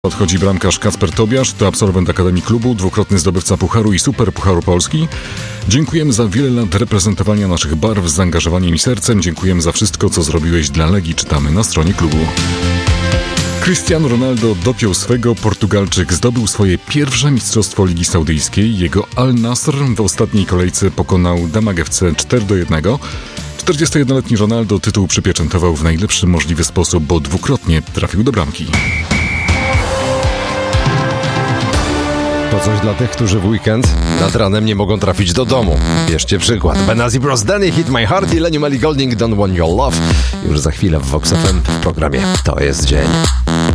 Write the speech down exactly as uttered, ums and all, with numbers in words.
Odchodzi bramkarz Kacper Tobiasz, to absolwent Akademii Klubu, dwukrotny zdobywca Pucharu i Superpucharu Polski. Dziękujemy za wiele lat reprezentowania naszych barw z zaangażowaniem i sercem. Dziękujemy za wszystko, co zrobiłeś dla Legii, czytamy na stronie klubu. Cristiano Ronaldo dopiął swego. Portugalczyk zdobył swoje pierwsze mistrzostwo Ligi Saudyjskiej. Jego Al Nassr w ostatniej kolejce pokonał Damag F C cztery do jednego. czterdziestojednoletni Ronaldo tytuł przypieczętował w najlepszy możliwy sposób, bo dwukrotnie trafił do bramki. To coś dla tych, którzy w weekend nad ranem nie mogą trafić do domu. Bierzcie przykład. Benazzi Bros. Danny, Hit My Heart i Lenny Ellie Goulding, Don't Want Your Love. Już za chwilę w Vox F M w programie To jest dzień.